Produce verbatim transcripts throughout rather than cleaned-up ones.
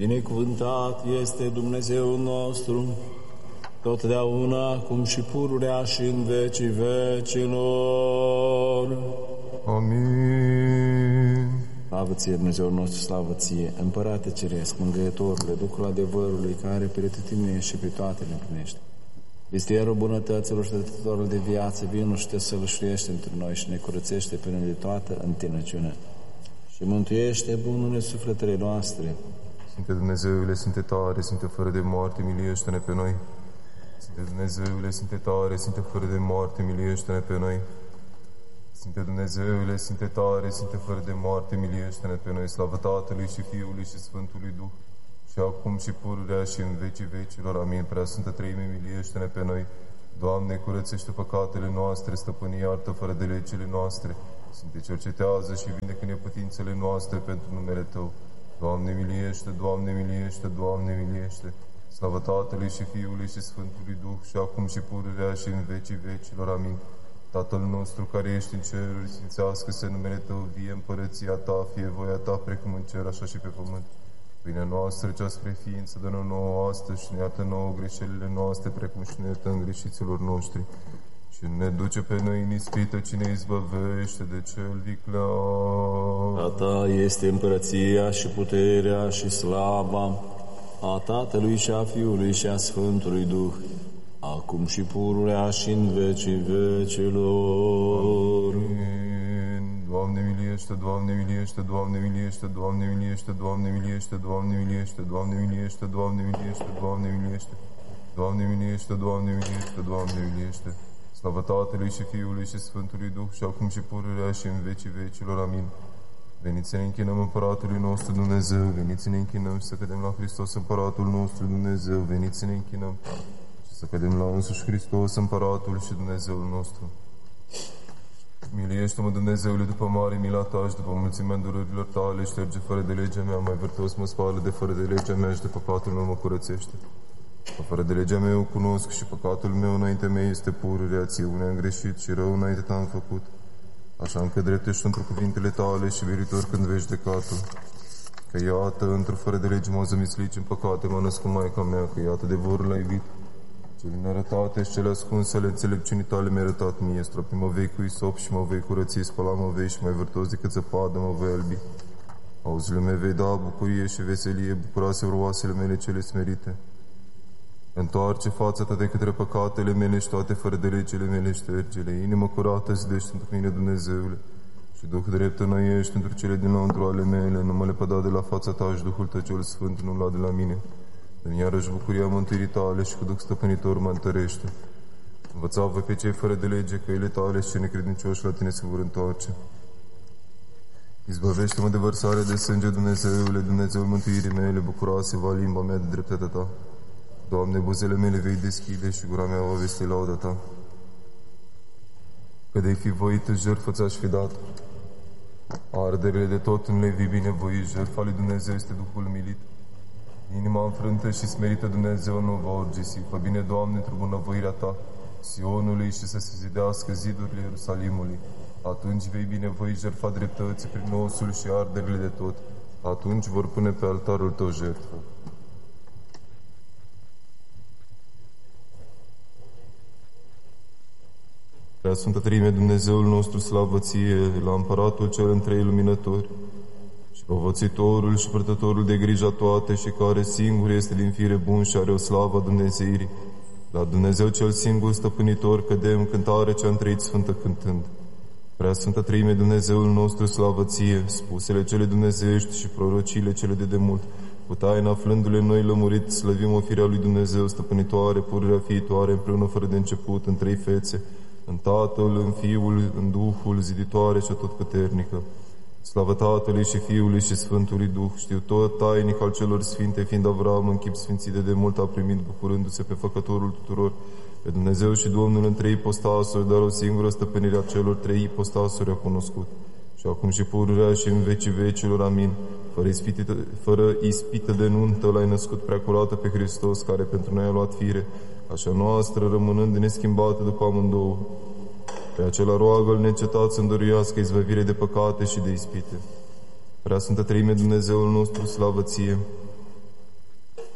Binecuvântat este Dumnezeul nostru, totdeauna, acum și pururea și în vecii vecilor. Amin. Slavă ție, Dumnezeul nostru, slavă ție, Împărate Ceresc, Mângâietorule, Duhul adevărului, care pretutindeni și pe toate le împlinește. Vistierul bunătăților și dătătorul de viață, vinul și te sălășluiește între noi și ne curățește până de toată întinăciunea. Și mântuiește bunurile sufletele noastre. Sfinte Dumnezeule, Sfinte tare, Sfinte fără de moarte, miliește-ne pe noi. Sfinte Dumnezeule, Sfinte tare, Sfinte fără de moarte, miliește-ne pe noi. Sfinte Dumnezeule, Sfinte tare, Sfinte fără de moarte, miliește-ne pe noi. Slavă Tatălui și Fiului și Sfântului Duh, și acum și pururea și în vecii vecilor. Amin. Prea Sfântă Treime, miliește-ne pe noi. Doamne, curățește păcatele noastre, stăpâni, iartă fără de legile noastre. Sfinte, cercetează și vindecă neputințele noastre pentru numele Tău. Doamne, miliește, Doamne, miliește, Doamne, miliește. Slavă Tatălui și Fiului și Sfântului Duh, și acum și pururea și în vecii vecilor. Amin. Tatăl nostru care ești în ceruri, sfințească-se numele Tău, vie împărăția Ta, fie voia Ta, precum în cer, așa și pe pământ. Pâinea noastră cea spre ființă, dă-ne nouă astăzi și ne iartă nouă greșelile noastre, precum și ne iertăm greșiților noștri. Și ne duce pe noi în ispită, ci ne izbăvește de cel viclean. A Ta este împărăția și puterea și slava a Tatălui și a Fiului și a Sfântului Duh, acum și pururea și în vecii vecilor. Amin. Doamne miliește, Doamne miliește, Doamne miliește, Doamne miliește, Doamne miliește, Doamne miliește, Doamne miliește, Doamne miliește, Doamne miliește, Doamne miliește, Doamne miliește, Doamne miliește. Slavă Tatălui și Fiului și Sfântului Duh, și acum și pururea și în vecii vecilor. Amin. Veniți să ne închinăm Împăratului nostru Dumnezeu, veniți să ne închinăm și să cădem la Hristos Împăratul nostru Dumnezeu, veniți să ne închinăm și să cădem la însuși Hristos Împăratul și Dumnezeul nostru. Miliește-mă, Dumnezeule, după mare mila Ta și după mulțimea durerilor Tale, șterge fără de legea mea, mai vârtos mă spală de fără de legea mea și de păcatul meu mă curățește. Că fără de legea mea eu cunosc și păcatul meu înainte mea este pururea, ție unde am greșit și rău înainte te-am făcut. Așa încă drept ești într cuvintele Tale și meritor când vei judecatul. Că iată, într-o fără de lege m-au zămislit în păcate, m-a născut Maica mea, că iată de vorul l-ai iubit. Cele nearătate și cele ascunse ale înțelepciunii Tale mi-ai arătat mie, stropi mă vei cu isop și mă vei curăți, spăla mă vei și mai vârtos decât zăpadă mă vei albi. Auzile mele vei da bucurie și veselie, bucuroase vroasele mele cele smerite. Întoarce fața Ta de către păcatele mele și toate fără de legile mele ștergele. Inimă curată zidește pentru mine, Dumnezeule, și Duh drept înnoiești pentru cele din lăuntru ale mele. Nu mă lepăda de la fața Ta și Duhul Tău cel Sfânt nu lua de la mine. Dă-mi iarăși bucuria mântuirii Tale și cu Duh stăpânitor mă întărește. Învăța voi pe cei fără de lege căile Tale și cei necredincioși la Tine se vor întoarce. Izbăvește-mă de vărsare de sânge, Dumnezeule, Dumnezeul mântuirii mele, bucuroase va limba mea de dreptatea Ta. Doamne, buzele mele vei deschide și gura mea va vesti lauda Ta. Că de-ai fi voit, jertfă ți-aș fi dat. Arderile de tot nu le-ai fi binevoit, jertfa lui Dumnezeu este Duhul umilit. Inima înfrântă și smerită Dumnezeu nu va urgisi. Fă bine, Doamne, într-o bunăvoirea Ta, Sionului, și să se zidească zidurile Ierusalimului. Atunci vei binevoi jertfa dreptății prin osul și arderile de tot. Atunci vor pune pe altarul Tău jertfă. Prea Sfântă Treime, Dumnezeul nostru, slavă Ție, la Împăratul cel întrei luminători, și povățitorul și purtătorul de grija toate, și care singur este din fire bun și are o slavă a Dumnezeirii. La Dumnezeu cel singur stăpânitor cădem, cântare cea întreit sfântă cântând. Prea Sfântă Treime, Dumnezeul nostru, slavă Ție, spusele cele dumnezeiești și prorociile cele de demult, cu taina aflându-le noi lămurit, slăvim o firea lui Dumnezeu stăpânitoare, pururea fiitoare, împreună fără de început, în trei fețe, în Tatăl, în Fiul, în Duhul, ziditoare și atotputernică. Slavă Tatălui și Fiului și Sfântului Duh, știu tot tainic al celor sfinte, fiind Avram în chip sfințit de demult a primit, bucurându-se pe Făcătorul tuturor, pe Dumnezeu și Domnul în trei ipostasuri, dar o singură stăpânire a celor trei ipostasuri a cunoscut. Și acum și pururea și în vecii vecilor. Amin. Fără ispită, fără ispită de nuntă l-ai născut prea curată pe Hristos, care pentru noi a luat fire, așa noastră, rămânând neschimbată după amândouă. Pe acela roagă-L necetat să îndăruiască izbăvire de păcate și de ispite. Prea Sfântă Treime, Dumnezeul nostru, slavă Ție!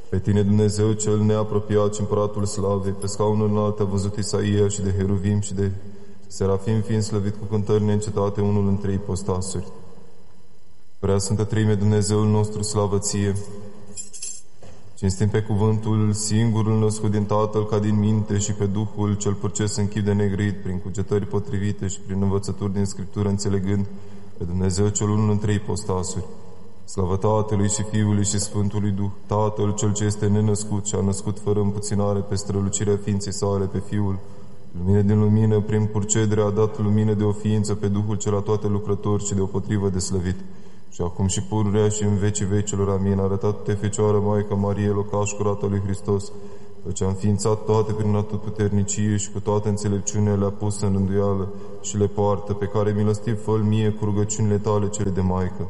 Pe tine, Dumnezeu cel neapropiat și împăratul slavei, pe scaunul înalt a văzut Isaia și de heruvim și de serafim, fiind slăvit cu cântări neîncetate, unul în trei ipostasuri. Prea Sfântă Treime, Dumnezeul nostru, slavă ție! Cinstim pe cuvântul singurul născut din Tatăl ca din minte și pe Duhul cel purces în chip de negrăit, prin cugetări potrivite și prin învățături din Scriptură, înțelegând pe Dumnezeu cel unul în trei ipostasuri. Slavă Tatălui și Fiului și Sfântului Duh, Tatăl cel ce este nenăscut și a născut fără împuținare pe strălucirea ființei sale pe Fiul, lumină din lumină, prin purcedere a dat lumină de o ființă pe Duhul cel la toate lucrători și deopotrivă de slăvit. Și acum și pururea și în vecii vecilor, amin. Arătat-te, Fecioară Maica Marie, locaș curată lui Hristos, ce a înființat toate prin atotputernicie și cu toată înțelepciunea le-a pus în rânduială și le poartă, pe care milostiv fă-l mie cu rugăciunile tale cele de Maică.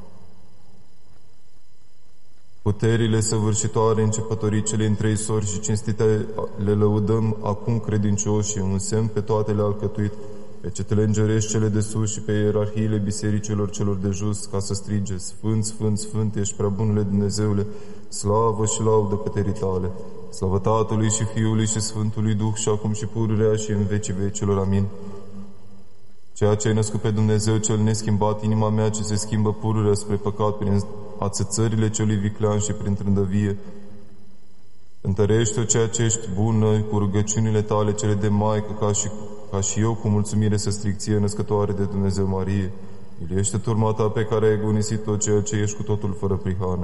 Puterile săvârșitoare, începătorii cele în trei sori și cinstite le lăudăm acum credincioși, un semn pe toate le-a alcătuit, pe cetele îngerești cele de sus și pe ierarhiile bisericilor celor de jos, ca să strige: Sfânt, Sfânt, Sfânt, ești prea bunule Dumnezeule, slavă și laudă puterii tale. Slavă Tatălui și Fiului și Sfântului Duh, și acum și pururea și în vecii vecilor, amin. Ceea ce ai născut pe Dumnezeu cel neschimbat, inima mea ce se schimbă pururea spre păcat prin ațățările celui viclean și prin trândăvie, întărește-o ceea ce ești bună cu rugăciunile tale cele de Maică, ca și, ca și eu cu mulțumire să strig ție, născătoare de Dumnezeu Marie. Miliește turma ta pe care ai agonisit-o, ceea ce ești cu totul fără prihană.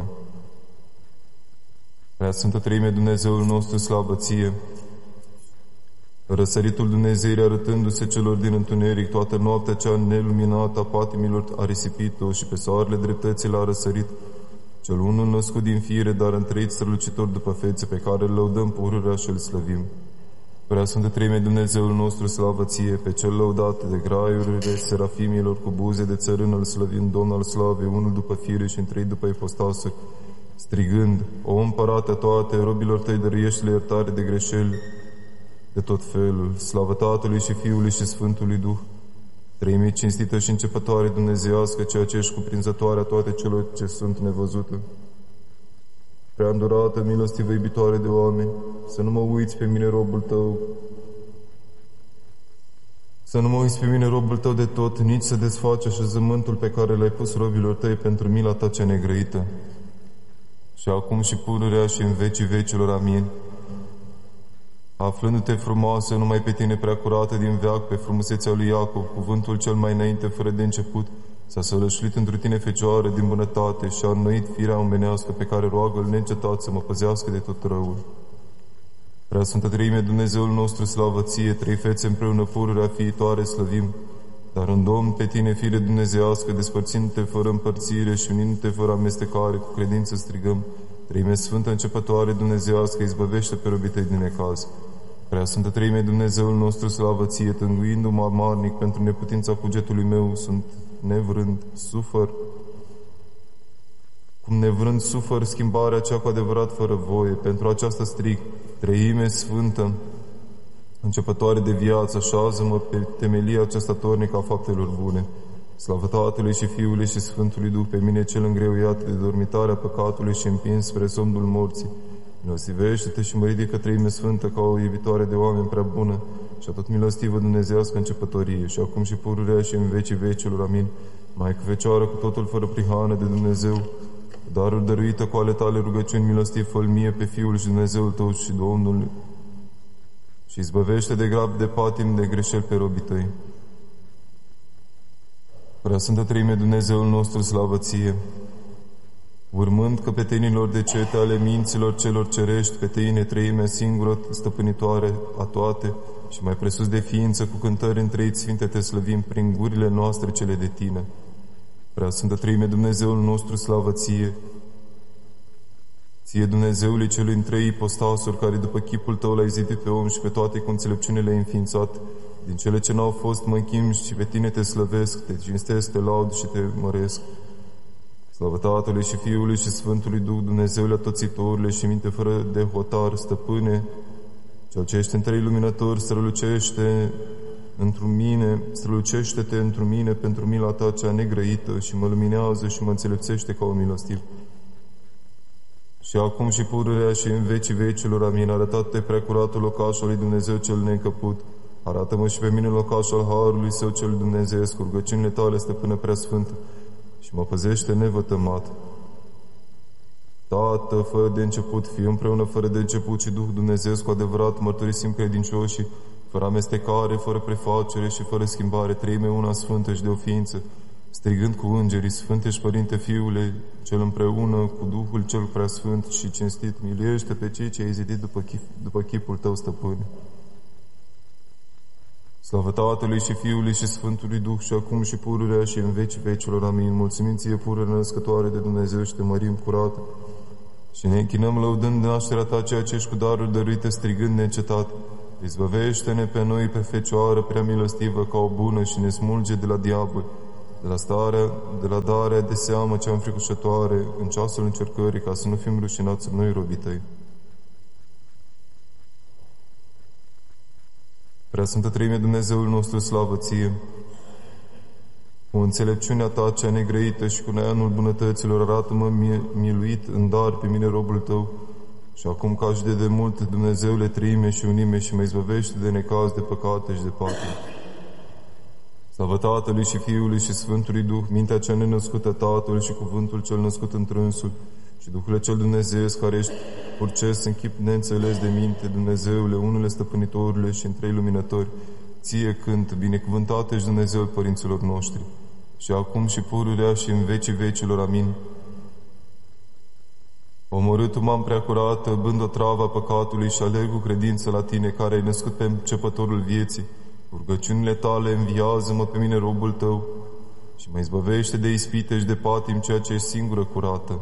Prea Sfântă Treime, Dumnezeul nostru, slavă ție! Răsăritul Dumnezeirii arătându-se celor din întuneric, toată noaptea cea neluminată a patimilor a risipit-o și pe soarele dreptății l-a răsărit, cel unul născut din fire, dar întreit strălucitor după fețe, pe care îl lăudăm pururea și îl slăvim. Prea Sfântă Treime, Dumnezeul nostru, slavă ție! Pe cel lăudat de graiurile serafimilor cu buze de țărână îl slăvim, Domn al slavei, unul după fire și întrei după ipostasuri, strigând: O împărate a toate, robilor tăi dăruiește-le iertare de greșeli de tot felul. Slavă Tatălui și Fiului și Sfântului Duh, Treime cinstită și începătoare dumnezeiască, ceea ce ești cuprinzătoare a toate celor ce sunt nevăzute. Prea îndurată, milostivă, iubitoare de oameni, să nu mă uiți pe mine, robul tău, să nu mă uiți pe mine, robul tău, de tot, nici să desfaci așezământul pe care l-ai pus robilor tăi pentru mila ta cea negrăită. Și acum și pururea și în vecii vecilor, amin. Aflându-te frumoasă numai pe tine, prea curată din veac, pe frumusețea lui Iacov, cuvântul cel mai înainte, fără de început, s-a sălășluit într tine, Fecioară, din bunătate și a înnoit firea omenească, pe care roagă-l neîncetat să mă păzească de tot răul. Prea Sfântă Treime, Dumnezeul nostru, slavă ție! Trei fețe împreună, pururea fiitoare, slăvim, dar în Domn pe tine, fire dumnezeiască, despărțindu-te fără împărțire și unindu-te fără amestecare, cu credință strigăm: Treime Sfântă începătoare dumnezeiască, izbăvește pe robii tăi din necaz. Prea Sfântă Treime, Dumnezeul nostru, slavă ție! Tânguindu-mă amarnic pentru neputința cugetului meu, sunt nevrând, sufăr. Cum nevrând sufăr schimbarea cea cu adevărat fără voie, pentru aceasta strig: Treime Sfântă, începătoare de viață, așează-mă pe temelia aceasta tornică a faptelor bune. Slavă Tatălui și Fiului și Sfântului Duh, pe mine cel îngreuiat de dormitarea păcatului și împins spre somnul morții. Milostivește-te și mă ridică, Treime Sfântă, ca o iubitoare de oameni prea bună și atot milostivă dumnezeiască începătorie, și acum și pururea și în vecii vecilor, amin. Maică Fecioară, cu totul fără prihană de Dumnezeu, darul dăruită cu ale tale rugăciuni, milostiv fă-l mie pe Fiul și Dumnezeul tău și Domnul, și izbăvește de grab de patim de greșeli pe robii tăi. Prea Sfântă Treime, Dumnezeul nostru, slavă ție! Urmând căpetenilor de cete ale minților celor cerești, pe tine, Treimea singură, stăpânitoare a toate, și mai presus de ființă, cu cântări întrei sfinte te slăvim prin gurile noastre cele de tine. Prea Sfântă Treime, Dumnezeul nostru, slavă ție! Ție, Dumnezeului celui întrei ipostasuri, care după chipul tău l-ai zidit pe om și pe toate cu înțelepciune le-ai înființat, din cele ce n-au fost mă închim și pe tine te slăvesc, te cinstesc, te laud și te măresc. Slavă Tatălui și Fiului și Sfântului Duh, Dumnezeule atățitorule și minte fără de hotar, stăpâne, cel ce ești întrei luminător, strălucește într-un mine, strălucește-te într-un mine pentru mila ta cea negrăită și mă luminează și mă înțelepțește ca un milostiv. și acum și pururea și în vecii vecilor. Amin. Arătat-te preacuratul locaș al lui Dumnezeu cel neîncăput. Arată-mă și pe mine locaș al harului său cel dumnezeiesc, cu rugăciunile tale, stăpână preasfântă, și mă păzește nevătămat. Tată, fără de început, Fiu împreună fără de început și Duh Dumnezeu cu adevărat, mărturisim credincioșii, fără amestecare, fără prefacere și fără schimbare, treime una sfântă și de o ființă, strigând cu îngerii: Sfânte și Părinte Fiule, cel împreună cu Duhul cel preasfânt și cinstit, miluiește pe cei ce ai zidit după, chip, după chipul tău, stăpâne. Slavă Tatălui și Fiului și Sfântului Duh, și acum și pururea și în vecii vecilor. Amin. Mulțumim ție, pură născătoare de Dumnezeu, și te mărim curată. Și ne închinăm lăudând nașterea ta, ceea ce ești cu darul dăruite, strigând neîncetat: Izbăvește-ne pe noi, pe Fecioară prea milostivă, ca o bună, și ne smulge de la diavol, de la starea, de la darea de seamă cea înfricoșătoare, în ceasul încercării, ca să nu fim rușinați noi, robii tăi. Prea Sfântă Treime, Dumnezeul nostru, slavă ție! Cu înțelepciunea ta cea negrăită și cu neanul bunătăților, arată-mă miluit în dar pe mine, robul tău, și acum ca și de demult, Dumnezeule, Treime și Unime, și mă izbăvește de necaz, de păcate și de patim. Slavă Tatălui și Fiului și Sfântului Duh, mintea cea nenăscută, Tatăl și cuvântul cel născut întrânsul, și Duhul cel Dumnezeiesc, care ești purces în chip neînțeles de minte, Dumnezeule, unule stăpânitorule și întrei luminători, ție cânt, binecuvântat ești Dumnezeul părinților noștri, și acum și pururea și în vecii vecilor. Amin. Omorât m-am preacurată, bând o travă păcatului, și alerg cu credință la tine, care ai născut pe începătorul vieții. Cu rugăciunile tale înviază-mă pe mine, robul tău, și mă izbăvește de ispite și de patim, ceea ce ești singură curată.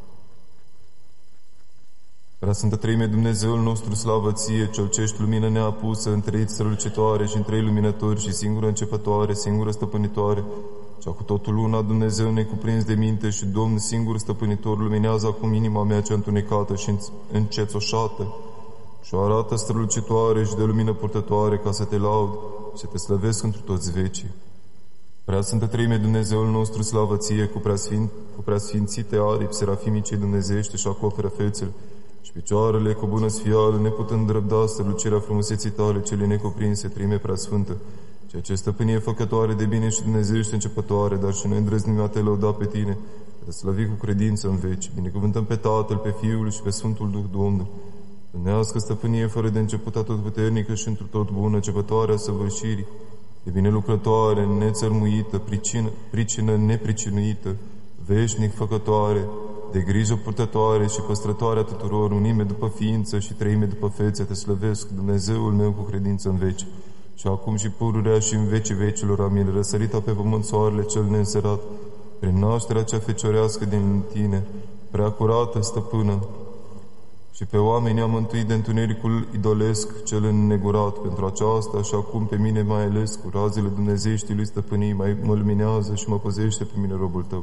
Prea Sfântă Treime, Dumnezeul nostru, slavă ție, cel ce ești lumină neapusă, întreit strălucitoare și întrei luminători, și singură începătoare, singură stăpânitoare, cea cu totul una, Dumnezeu necuprins de minte și Domn singur stăpânitor, luminează acum inima mea cea întunecată și încețoșată, și o arată strălucitoare și de lumină purtătoare, ca să te laud și să te slăvesc întru toți vecii. Prea Sfântă Treime, Dumnezeul nostru, slavă ție, cu preasfint, cu preasfințite aripi serafimicei dumnezeiește și acoperă fețele și picioarele cu bună sfială, neputând răbda strălucirea frumuseții tale cele necuprinse, Treime preasfântă, ceea ce stăpânie făcătoare de bine și dumnezeiește începătoare, dar și noi îndrăznim a te lăuda pe tine, te slăvi cu credință în veci. Binecuvântăm pe Tatăl, pe Fiul și pe Sfântul Duh, Domnul. Dumnezească stăpânie fără de început atotputernică și întru tot bună, începătoarea săvârșirii, de bine lucrătoare, nețărmuită, pricină, pricină nepricinuită, veșnic făcătoare, de grijă purtătoare și păstrătoarea tuturor, unime după ființă și treime după fețe, te slăvesc, Dumnezeul meu, cu credință în veci. Și acum și pururea și în vecii vecilor. Amin. Răsărita pe pământ soarele cel neînserat, prin nașterea cea feciorească din tine, prea curată, stăpână, și pe oameni am mântuit de întunericul idolesc cel înnegurat. Pentru aceasta și acum pe mine mai ales, cu razele dumnezeieștii lui stăpânii, mai mă luminează și mă păzește pe mine, robul tău.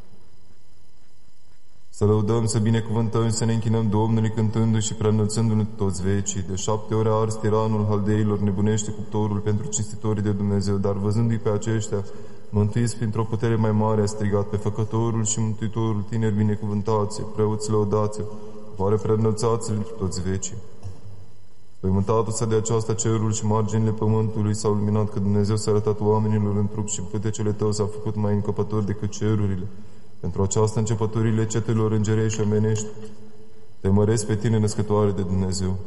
Să lăudăm, să binecuvântăm, să ne închinăm Domnului, cântându-și și preanălțându-ne toți vecii. De șapte ore a ars tiranul haldeilor, nebunește cuptorul pentru cinstitorii de Dumnezeu, dar văzându-i pe aceștia, mântuiți printr-o putere mai mare, a strigat: pe Făcătorul și Mântuitorul, tineri binecuvântați, preoți lăudați, oare preanălțați pentru toți vecii. Spăimântatul-se de aceasta cerul și marginile pământului s-au luminat, că Dumnezeu s-a arătat oamenilor în trup și pântecele tău s-au făcut mai încăpători decât cerurile. Pentru aceasta începătorile cetelor îngerești și omenești te măresc pe tine, născătoare de Dumnezeu.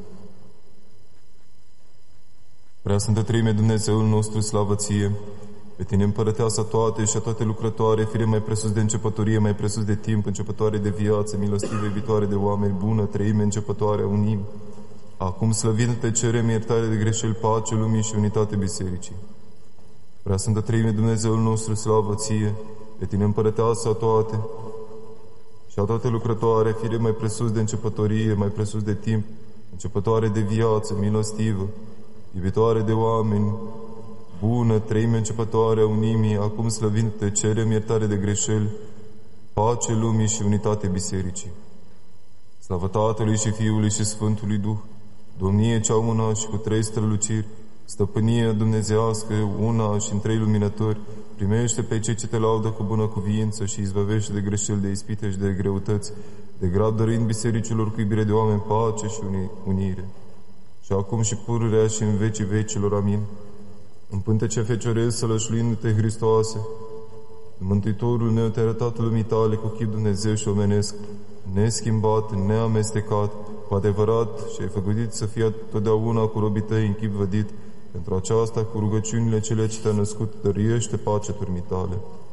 Prea Sfântă Treime, Dumnezeul nostru, slavă ție, pe tine împărăteasa toate și a toate lucrătoare, fire mai presus de începătorie, mai presus de timp, începătoare de viață, milostive, viitoare de oameni, bună, treime, începătoare, unim. Acum slăvind pe cerem iertare de greșeli, pace lumii și unitate bisericii. Prea Sfântă Treime, Dumnezeul nostru, slavă ție, pe tine împărăteasa toate și a toate lucrătoare, fire mai presus de începătorie, mai presus de timp, începătoare de viață, milostivă, iubitoare de oameni, bună, treime începătoare a unimii, acum slăvind te cerem iertare de greșeli, pace lumii și unitate bisericii. Slavă Tatălui și Fiului și Sfântului Duh, domnie cea una și cu trei străluciri, stăpânie dumnezească, una și în trei luminători, primește pe cei ce te laudă cu bună cuviință și izbăvește de greșeli, de ispite și de greutăți, de grab dăruind bisericilor cu iubire de oameni pace și unire, și acum și pururea și în vecii vecilor. Amin. În pântece feciorezi, sălășluindu-te, Hristoase, Mântuitorul meu, te-ai arătat lumii tale cu chip Dumnezeu și omenesc, neschimbat, neamestecat, cu adevărat, și ai făgăduit să fie totdeauna cu robii tăi în chip vădit. Pentru aceasta, cu rugăciunile cele ce te-a născut, dăruiește pace turmitale.